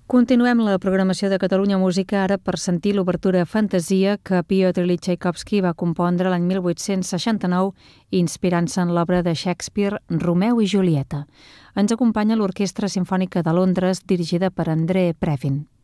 Continuem la programació de Catalunya Música ara per sentir l'obertura Fantasia que Piotr Ilyich Txaikovski va compondre l'any 1869 inspirant-se en l'obra de Shakespeare Romeu i Julieta. Ens acompanya l'Orquestra Simfònica de Londres dirigida per André Previn.